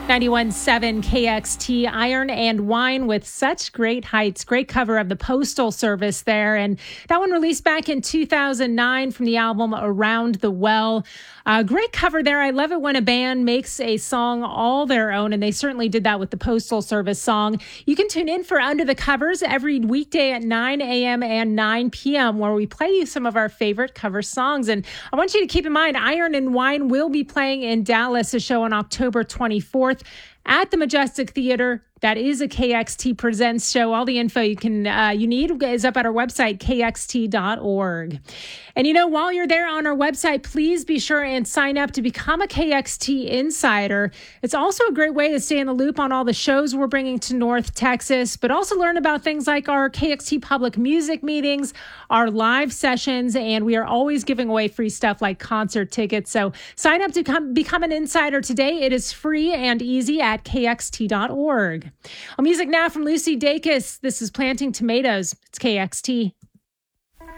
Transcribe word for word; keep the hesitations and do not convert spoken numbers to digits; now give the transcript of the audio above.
ninety-one point seven K X T, Iron and Wine with Such Great Heights. Great cover of the Postal Service there. And that one released back in two thousand nine from the album Around the Well. Uh, great cover there. I love it when a band makes a song all their own, and they certainly did that with the Postal Service song. You can tune in for Under the Covers every weekday at nine a.m. and nine p.m. where we play you some of our favorite cover songs. And I want you to keep in mind, Iron and Wine will be playing in Dallas, a show on October twenty-fourth at the Majestic Theater. That is a K X T Presents show. All the info you can uh, you need is up at our website, K X T dot org. And, you know, while you're there on our website, please be sure and sign up to become a K X T Insider. It's also a great way to stay in the loop on all the shows we're bringing to North Texas, but also learn about things like our K X T public music meetings, our live sessions, and we are always giving away free stuff like concert tickets. So sign up to come, become an insider today. It is free and easy at K X T dot org. Well, music now from Lucy Dacus. This is Planting Tomatoes. It's K X T.